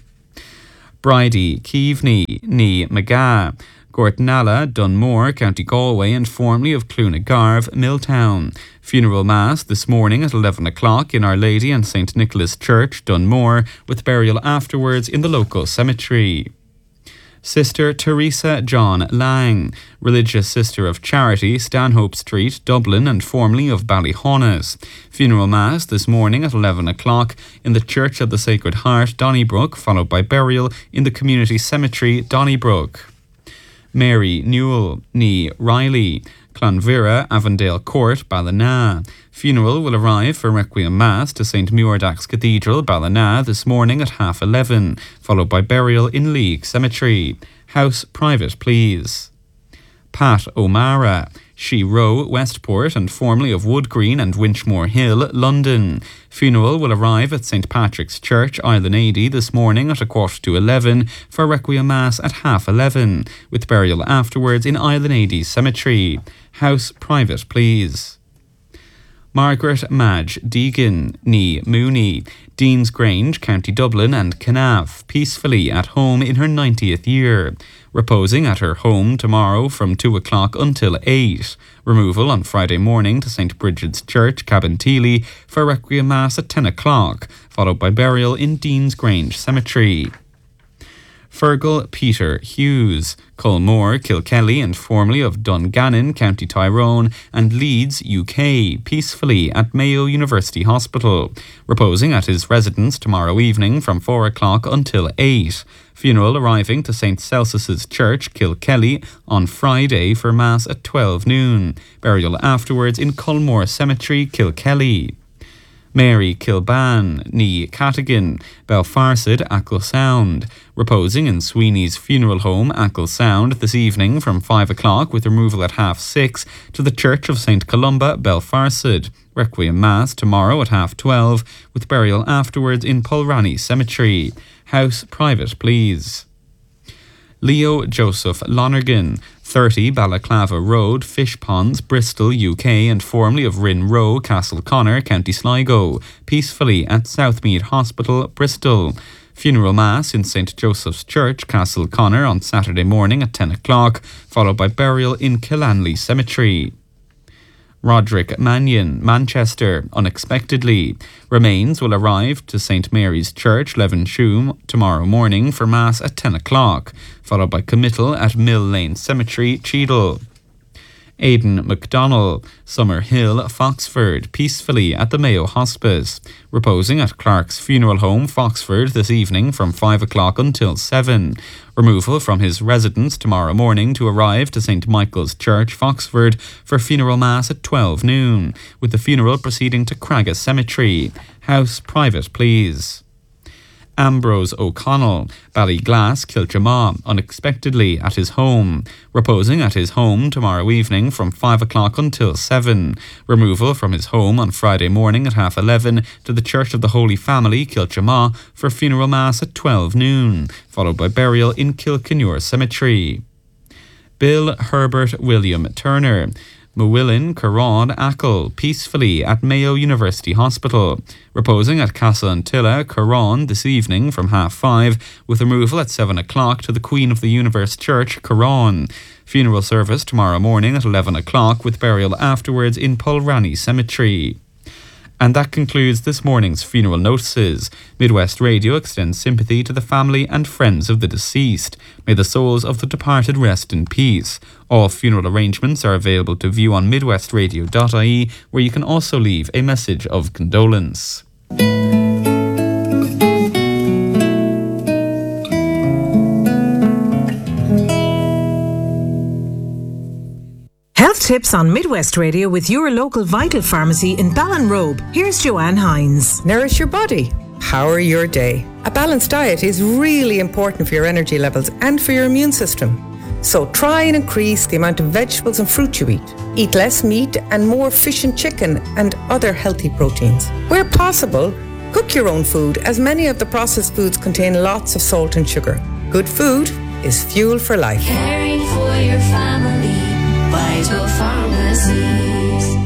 [SPEAKER 16] Bridie Keaveney, ní Magah, Gortnalla, Dunmore, County Galway and formerly of Clunagarv, Milltown. Funeral Mass this morning at 11 o'clock in Our Lady and St Nicholas Church, Dunmore, with burial afterwards in the local cemetery. Sister Teresa John Lang, religious sister of Charity, Stanhope Street, Dublin and formerly of Ballyhonus. Funeral Mass this morning at 11 o'clock in the Church of the Sacred Heart, Donnybrook, followed by burial in the community cemetery, Donnybrook. Mary Newell, ní Riley, Clonvera, Avondale Court, Ballina. Funeral will arrive for Requiem Mass to St Muirdax Cathedral, Ballina, this morning at 11:30, followed by burial in League Cemetery. House private, please. Pat O'Mara, She Row, Westport and formerly of Wood Green and Winchmore Hill, London. Funeral will arrive at St Patrick's Church, Island Ady, this morning at 11:15 for Requiem Mass at 11:30, with burial afterwards in Island Ady Cemetery. House private, please. Margaret Madge Deegan, ní Mooney, Dean's Grange, County Dublin and Canaff, peacefully at home in her 90th year. Reposing at her home tomorrow from 2 o'clock until 8. Removal on Friday morning to St Bridget's Church, Cabinteely, for Requiem Mass at 10 o'clock, followed by burial in Dean's Grange Cemetery. Fergal Peter Hughes, Culmore, Kilkelly and formerly of Dungannon, County Tyrone and Leeds, UK, peacefully at Mayo University Hospital. Reposing at his residence tomorrow evening from 4 o'clock until 8. Funeral arriving to St Celsus's Church, Kilkelly, on Friday for Mass at 12 noon. Burial afterwards in Culmore Cemetery, Kilkelly. Mary Kilban, ní Catagan, Belfarsid, Achill Sound. Reposing in Sweeney's Funeral Home, Achill Sound, this evening from 5 o'clock with removal at 6:30 to the Church of St Columba, Belfarsid. Requiem Mass tomorrow at 12:30 with burial afterwards in Pulranny Cemetery. House private, please. Leo Joseph Lonergan, 30 Balaclava Road, Fish Ponds, Bristol, UK and formerly of Rin Row, Castleconnor, County Sligo, peacefully at Southmead Hospital, Bristol. Funeral Mass in St Joseph's Church, Castleconnor on Saturday morning at 10 o'clock, followed by burial in Killanley Cemetery. Roderick Mannion, Manchester, unexpectedly. Remains will arrive to St Mary's Church, Levenshulme, tomorrow morning for Mass at 10 o'clock, followed by committal at Mill Lane Cemetery, Cheadle. Aidan McDonnell, Summer Hill, Foxford, peacefully at the Mayo Hospice. Reposing at Clark's Funeral Home, Foxford, this evening from 5 o'clock until 7. Removal from his residence tomorrow morning to arrive to St Michael's Church, Foxford, for funeral mass at 12 noon, with the funeral proceeding to Cragga Cemetery. House private, please. Ambrose O'Connell, Ballyglass, Kilchamaw, unexpectedly at his home. Reposing at his home tomorrow evening from 5 o'clock until 7. Removal from his home on Friday morning at 11:30 to the Church of the Holy Family, Kilchamaw, for funeral mass at 12 noon, followed by burial in Kilkenure Cemetery. Bill Herbert William Turner, Mowillin, Carron, Achill, peacefully at Mayo University Hospital. Reposing at Castle Antilla, Carron, this evening from 5:30, with removal at 7 o'clock to the Queen of the Universe Church, Carron. Funeral service tomorrow morning at 11 o'clock, with burial afterwards in Pulranny Cemetery. And that concludes this morning's funeral notices. Midwest Radio extends sympathy to the family and friends of the deceased. May the souls of the departed rest in peace. All funeral arrangements are available to view on midwestradio.ie, where you can also leave a message of condolence.
[SPEAKER 11] Health tips on Midwest Radio with your local Vital Pharmacy in Ballinrobe. Here's Joanne Hines.
[SPEAKER 21] Nourish your body. Power your day. A balanced diet is really important for your energy levels and for your immune system. So try and increase the amount of vegetables and fruit you eat. Eat less meat and more fish and chicken and other healthy proteins. Where possible, cook your own food, as many of the processed foods contain lots of salt and sugar. Good food is fuel for life.
[SPEAKER 8] Caring for your family. Vital Pharmacies.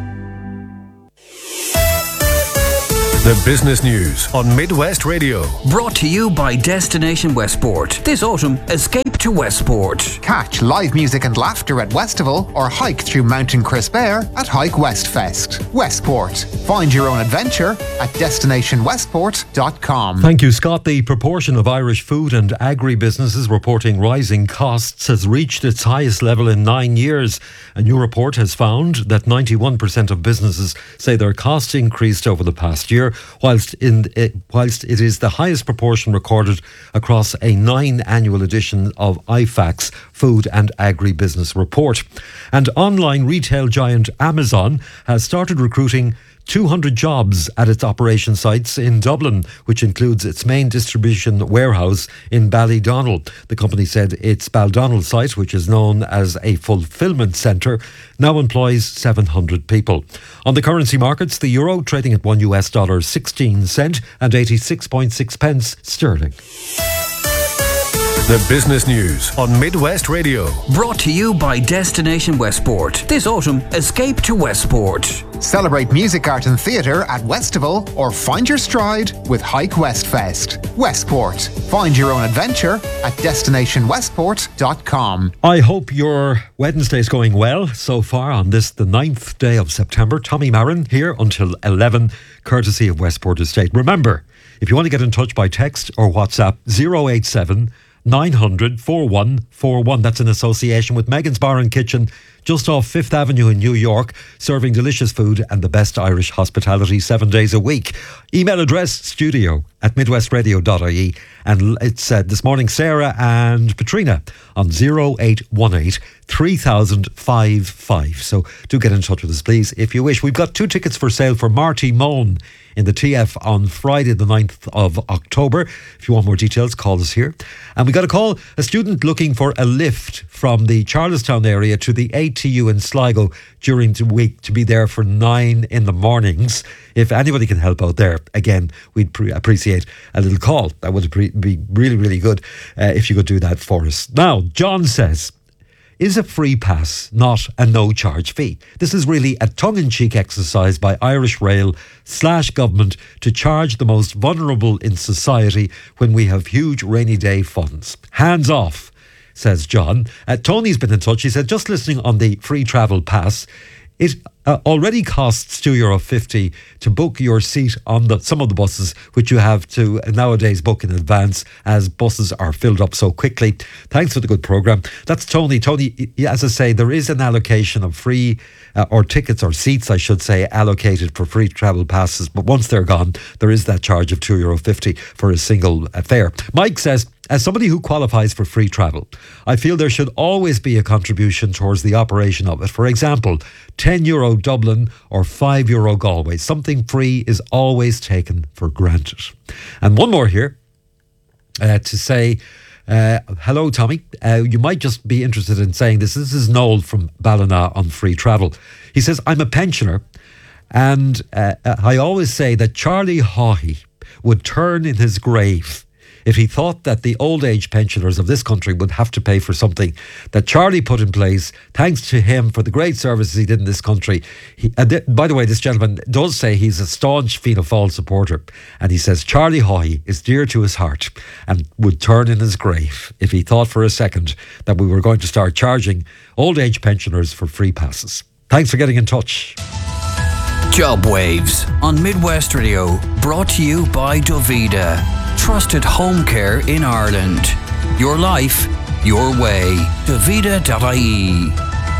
[SPEAKER 14] The business news on Midwest Radio.
[SPEAKER 5] Brought to you by Destination Westport. This autumn, escape to Westport.
[SPEAKER 10] Catch live music and laughter at Westival or hike through Mountain Crisp Air at Hike West Fest. Westport. Find your own adventure at destinationwestport.com.
[SPEAKER 1] Thank you, Scott. The proportion of Irish food and agri-businesses reporting rising costs has reached its highest level in 9 years. A new report has found that 91% of businesses say their costs increased over the past year, whilst it is the highest proportion recorded across a 9 annual edition of IFAC's Food and Agri-Business Report. And online retail giant Amazon has started recruiting 200 jobs at its operation sites in Dublin, which includes its main distribution warehouse in Ballydonnell. The company said its Ballydonnell site, which is known as a fulfilment centre, now employs 700 people. On the currency markets, the euro trading at $1.16 and 86.6 pence sterling.
[SPEAKER 14] The business news on Midwest Radio.
[SPEAKER 5] Brought to you by Destination Westport. This autumn, escape to Westport.
[SPEAKER 10] Celebrate music, art and theatre at Westival or find your stride with Hike West Fest. Westport. Find your own adventure at destinationwestport.com.
[SPEAKER 1] I hope your Wednesday is going well so far on this, the 9th day of September. Tommy Marin here until 11, courtesy of Westport Estate. Remember, if you want to get in touch by text or WhatsApp, 087 900 4141. That's in association with Megan's Bar and Kitchen, just off 5th Avenue in New York, serving delicious food and the best Irish hospitality 7 days a week. Email address studio@midwestradio.ie. And it's this morning Sarah and Katrina on 0818 3055. So do get in touch with us, please, if you wish. We've got 2 tickets for sale for Marty Moan in the TF on Friday the 9th of October. If you want more details, call us here. And we got a call, a student looking for a lift from the Charlestown area to the ATU in Sligo during the week to be there for 9 in the mornings. If anybody can help out there, again, we'd appreciate a little call. That would be really, really good if you could do that for us. Now, John says, is a free pass not a no-charge fee? This is really a tongue-in-cheek exercise by Irish Rail / government to charge the most vulnerable in society when we have huge rainy day funds. Hands off, says John. Tony's been in touch. He said, just listening on the free travel pass, it already costs €2.50 to book your seat on some of the buses, which you have to nowadays book in advance as buses are filled up so quickly. Thanks for the good programme. That's Tony. Tony, as I say, there is an allocation of free or tickets or seats, I should say, allocated for free travel passes. But once they're gone, there is that charge of €2.50 for a single fare. Mike says, as somebody who qualifies for free travel, I feel there should always be a contribution towards the operation of it. For example, €10 Dublin or €5 Galway. Something free is always taken for granted. And one more here to say, hello, Tommy. You might just be interested in saying this. This is Noel from Ballina on free travel. He says, I'm a pensioner and I always say that Charlie Haughey would turn in his grave if he thought that the old age pensioners of this country would have to pay for something that Charlie put in place, thanks to him for the great services he did in this country. By the way, this gentleman does say he's a staunch Fianna Fáil supporter, and he says Charlie Haughey is dear to his heart and would turn in his grave if he thought for a second that we were going to start charging old age pensioners for free passes. Thanks for getting in touch.
[SPEAKER 5] Job Waves on Midwest Radio, brought to you by Dovida. Trusted home care in Ireland. Your life, your way. Dovida.ie.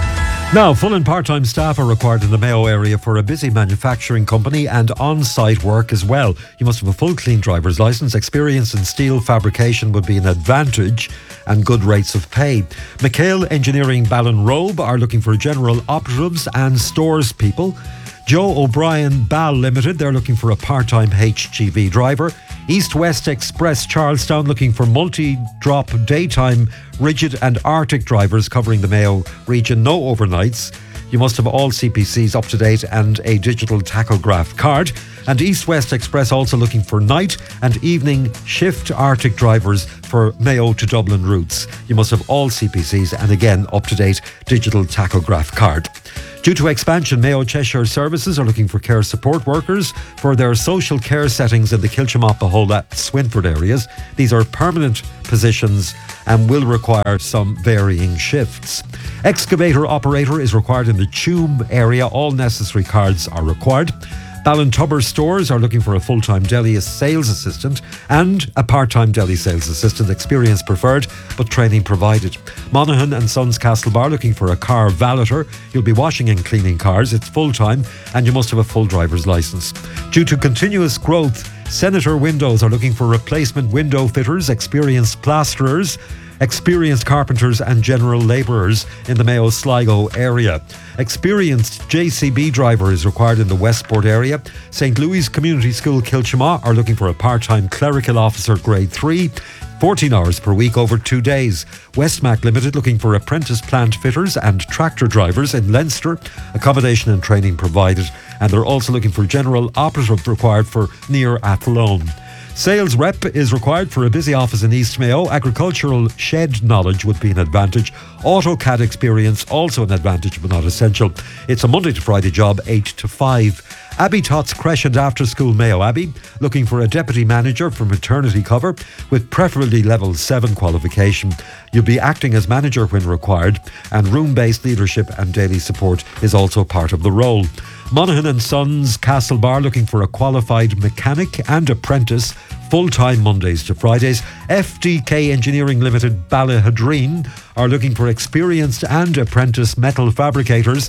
[SPEAKER 1] Now, full and part-time staff are required in the Mayo area for a busy manufacturing company and on-site work as well. You must have a full clean driver's licence. Experience in steel fabrication would be an advantage, and good rates of pay. McHale Engineering Ballinrobe are looking for general operatives and stores people. Joe O'Brien Ball Limited, they're looking for a part-time HGV driver. East West Express Charlestown looking for multi-drop daytime rigid and Arctic drivers covering the Mayo region. No overnights. You must have all CPCs up to date and a digital tachograph card. And East West Express also looking for night and evening shift Arctic drivers for Mayo to Dublin routes. You must have all CPCs and again up to date digital tachograph card. Due to expansion, Mayo Cheshire Services are looking for care support workers for their social care settings in the Kilchimop, Bahola, Swinford areas. These are permanent positions and will require some varying shifts. Excavator operator is required in the Tuam area. All necessary cards are required. Ballintubber stores are looking for a full-time deli sales assistant and a part-time deli sales assistant. Experience preferred, but training provided. Monaghan and Sons Castlebar looking for a car valeter. You'll be washing and cleaning cars. It's full-time and you must have a full driver's licence. Due to continuous growth, Senator Windows are looking for replacement window fitters, experienced plasterers, experienced carpenters and general labourers in the Mayo Sligo area. Experienced JCB driver is required in the Westport area. St. Louis Community School Kilchimau are looking for a part-time clerical officer grade 3, 14 hours per week over 2 days. Westmac Limited looking for apprentice plant fitters and tractor drivers in Leinster. Accommodation and training provided. And they're also looking for general operative required for near Athlone. Sales rep is required for a busy office in East Mayo. Agricultural shed knowledge would be an advantage. AutoCAD experience also an advantage but not essential. It's a Monday to Friday job, 8 to 5. Abbey Tots Crescent After School Mayo Abbey looking for a deputy manager for maternity cover with preferably level 7 qualification. You'll be acting as manager when required, and room-based leadership and daily support is also part of the role. Monaghan and Sons Castlebar looking for a qualified mechanic and apprentice, full-time Mondays to Fridays. FDK Engineering Limited Ballahadreen are looking for experienced and apprentice metal fabricators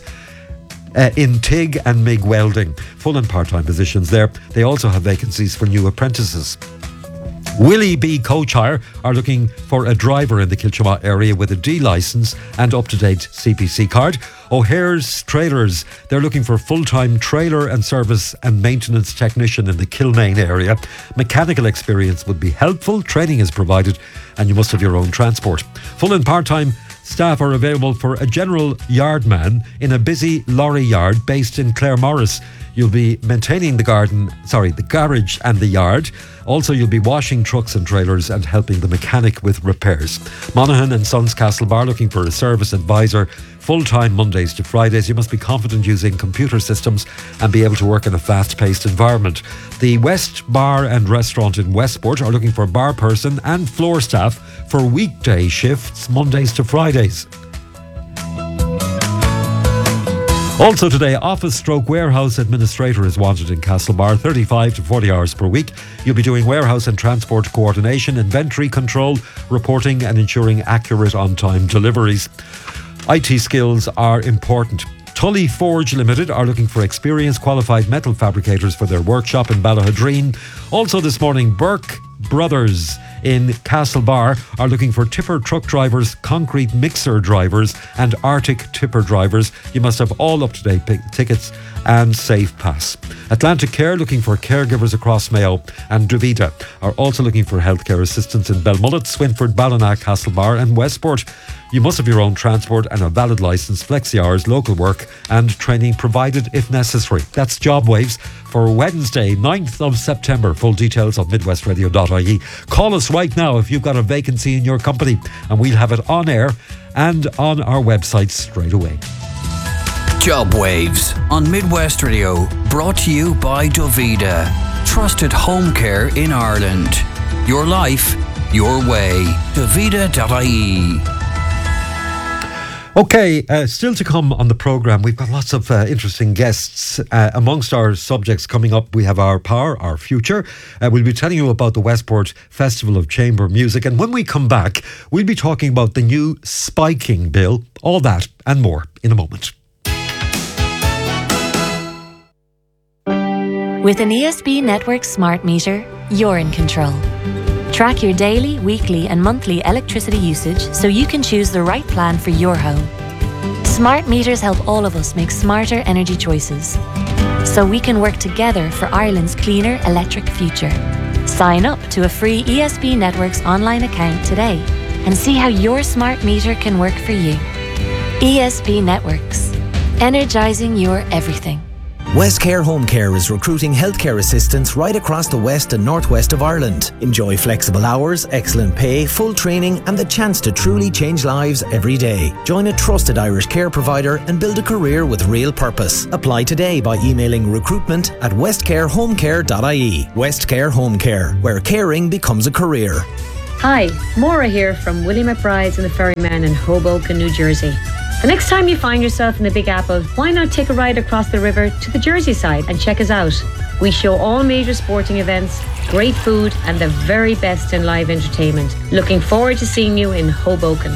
[SPEAKER 1] in TIG and MIG welding. Full and part-time positions there. They also have vacancies for new apprentices. Willie B Coach Hire are looking for a driver in the Kilchimau area with a D licence and up-to-date CPC card. O'Hare's Trailers, they're looking for full-time trailer and service and maintenance technician in the Kilmaine area. Mechanical experience would be helpful, training is provided, and you must have your own transport. Full and part-time staff are available for a general yardman in a busy lorry yard based in Claremorris. You'll be maintaining the garage and the yard. Also, you'll be washing trucks and trailers and helping the mechanic with repairs. Monaghan and Sons Castlebar looking for a service advisor, full-time Mondays to Fridays. You must be confident using computer systems and be able to work in a fast-paced environment. The West Bar and Restaurant in Westport are looking for bar person and floor staff for weekday shifts, Mondays to Fridays. Also today, office/warehouse administrator is wanted in Castlebar, 35 to 40 hours per week. You'll be doing warehouse and transport coordination, inventory control, reporting and ensuring accurate on-time deliveries. IT skills are important. Tully Forge Limited are looking for experienced qualified metal fabricators for their workshop in Ballahadreen. Also this morning, Burke Brothers in Castlebar are looking for tipper truck drivers, concrete mixer drivers and Arctic tipper drivers. You must have all up-to-date tickets and Safe Pass. Atlantic Care looking for caregivers across Mayo, and Dovida are also looking for healthcare assistants in Belmullet, Swinford, Ballina, Castlebar and Westport. You must have your own transport and a valid licence, flexi hours, local work and training provided if necessary. That's Job Waves for Wednesday, 9th of September. Full details on midwestradio.ie. Call us right now if you've got a vacancy in your company and we'll have it on air and on our website straight away.
[SPEAKER 5] Job Waves on Midwest Radio, brought to you by Dovida. Trusted home care in Ireland. Your life, your way. Dovida.ie.
[SPEAKER 1] Okay, still to come on the programme. We've got lots of interesting guests. Amongst our subjects coming up, we have our power, our future. We'll be telling you about the Westport Festival of Chamber Music. And when we come back, we'll be talking about the new spiking bill. All that and more in a moment.
[SPEAKER 2] With an ESB Network smart meter, you're in control. Track your daily, weekly and monthly electricity usage so you can choose the right plan for your home. Smart meters help all of us make smarter energy choices, so we can work together for Ireland's cleaner electric future. Sign up to a free ESB Networks online account today and see how your smart meter can work for you. ESB Networks, energising your everything.
[SPEAKER 3] Westcare Home Care is recruiting healthcare assistants right across the west and northwest of Ireland. Enjoy flexible hours, excellent pay, full training and the chance to truly change lives every day. Join a trusted Irish care provider and build a career with real purpose. Apply today by emailing recruitment@westcarehomecare.ie. Westcare Home Care, where caring becomes a career.
[SPEAKER 22] Hi, Maura here from Willie McBride's and the Ferryman in Hoboken, New Jersey. The next time you find yourself in the Big Apple, why not take a ride across the river to the Jersey side and check us out? We show all major sporting events, great food and the very best in live entertainment. Looking forward to seeing you in Hoboken.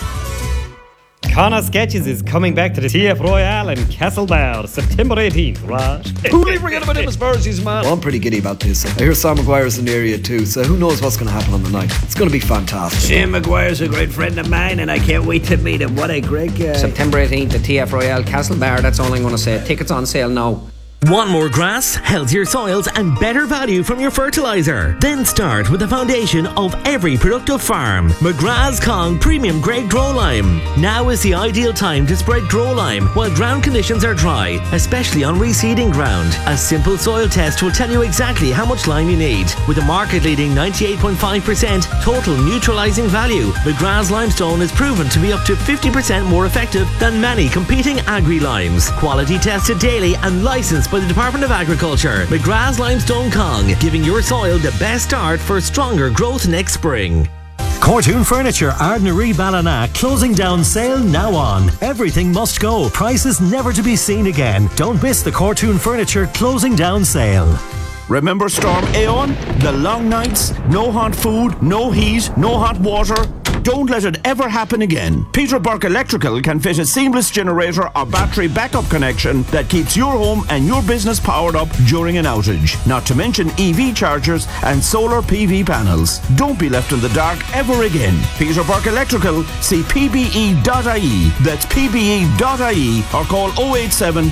[SPEAKER 23] Connor Sketches is coming back to the TF Royale in Castlebar, September 18th, right?
[SPEAKER 24] Who do we forget about him as far as he's man? Well, I'm pretty giddy about this. I hear Sam Maguire's in the area too, so who knows what's going to happen on the night. It's going to be fantastic.
[SPEAKER 25] Sam Maguire's a great friend of mine and I can't wait to meet him. What a great guy.
[SPEAKER 26] September 18th at TF Royale, Castlebar, that's all I'm going to say. Tickets on sale now.
[SPEAKER 27] Want more grass, healthier soils and better value from your fertiliser? Then start with the foundation of every productive farm. McGrath's Kong Premium Grade Grow Lime. Now is the ideal time to spread Grow Lime while ground conditions are dry, especially on reseeding ground. A simple soil test will tell you exactly how much lime you need. With a market-leading 98.5% total neutralising value, McGrath's Limestone is proven to be up to 50% more effective than many competing agri-limes. Quality tested daily and licensed by the Department of Agriculture. McGrath's Limestone Kong, giving your soil the best start for stronger growth next spring.
[SPEAKER 28] Cortoon Furniture, Ardnaree Ballina, closing down sale now on. Everything must go. Prices never to be seen again. Don't miss the Cortoon Furniture closing down sale.
[SPEAKER 6] Remember Storm Aeon? The long nights, no hot food, no heat, no hot water. Don't let it ever happen again. Peter Burke Electrical can fit a seamless generator or battery backup connection that keeps your home and your business powered up during an outage. Not to mention EV chargers and solar PV panels. Don't be left in the dark ever again. Peter Burke Electrical, see pbe.ie. That's pbe.ie or call 087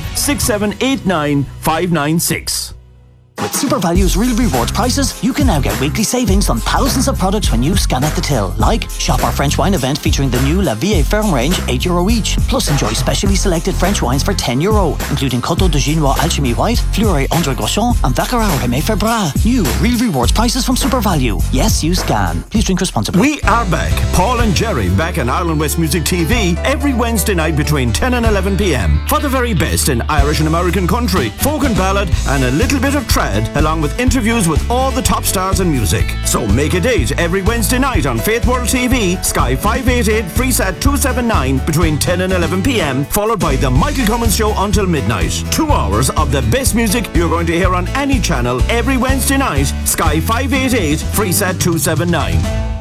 [SPEAKER 6] 6789 596.
[SPEAKER 29] With SuperValue's real rewards prices, you can now get weekly savings on thousands of products when you scan at the till. Like, shop our French wine event featuring the new La Vie Ferme range, €8 each. Plus enjoy specially selected French wines for €10, including Coteau de Ginois Alchemy White, Fleury André Groschon and Baccarat Rémy Ferbras. New real rewards prices from SuperValue. Yes, you scan. Please drink responsibly.
[SPEAKER 6] We are back. Paul and Jerry back on Ireland West Music TV every Wednesday night between 10 and 11 p.m. for the very best in Irish and American country, folk and ballad and a little bit of trad, along with interviews with all the top stars in music. So make a date every Wednesday night on Faith World TV, Sky 588, Freesat 279 between 10 and 11 p.m, followed by the Michael Cummins Show until midnight. 2 hours of the best music you're going to hear on any channel every Wednesday night, Sky 588, Freesat 279.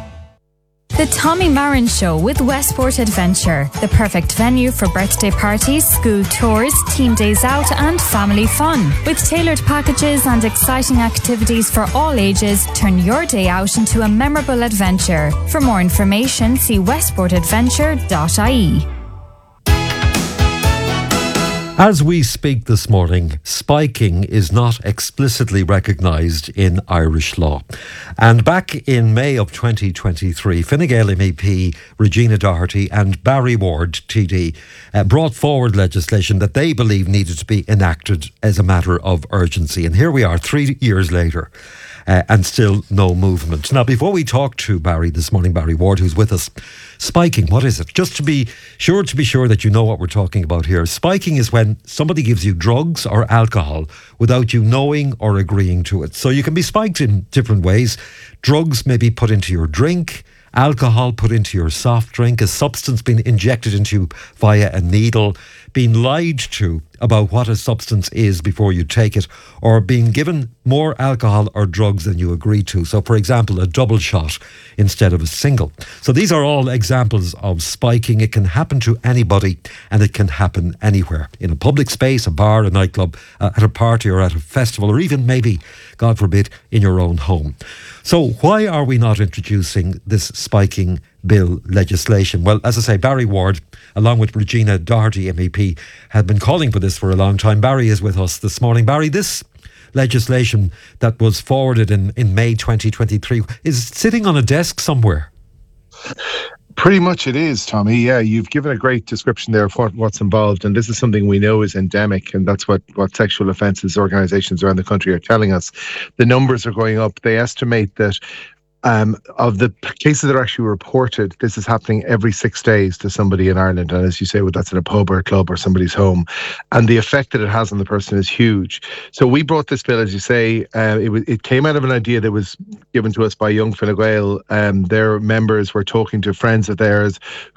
[SPEAKER 30] The Tommy Marin Show with Westport Adventure, the perfect venue for birthday parties, school tours, team days out and family fun. With tailored packages and exciting activities for all ages, turn your day out into a memorable adventure. For more information, see westportadventure.ie.
[SPEAKER 1] As we speak this morning, spiking is not explicitly recognised in Irish law. And back in May of 2023, Fine Gael MEP Regina Doherty and Barry Ward TD brought forward legislation that they believe needed to be enacted as a matter of urgency. And here we are 3 years later. And still no movement. Now, before we talk to Barry this morning, Barry Ward, who's with us, spiking, what is it? Just to be sure that you know what we're talking about here. Spiking is when somebody gives you drugs or alcohol without you knowing or agreeing to it. So you can be spiked in different ways. Drugs may be put into your drink, alcohol put into your soft drink, a substance being injected into you via a needle, being lied to about what a substance is before you take it, or being given more alcohol or drugs than you agreed to. So, for example, a double shot instead of a single. So these are all examples of spiking. It can happen to anybody, and it can happen anywhere. In a public space, a bar, a nightclub, at a party or at a festival, or even maybe, God forbid, in your own home. So why are we not introducing this spiking bill legislation? Well, as I say, Barry Ward, along with Regina Doherty MEP, had been calling for this for a long time. Barry is with us this morning. Barry, this legislation that was forwarded in May 2023 is sitting on a desk somewhere.
[SPEAKER 4] Pretty much it is, Tommy. Yeah, you've given a great description there of what's involved, and this is something we know is endemic, and that's what sexual offences organisations around the country are telling us. The numbers are going up. They estimate that of the cases that are actually reported, this is happening every 6 days to somebody in Ireland. And as you say, well, that's in a pub or a club or somebody's home. And the effect that it has on the person is huge. So we brought this bill, as you say, it came out of an idea that was given to us by Young Fine Gael. Their members were talking to friends of theirs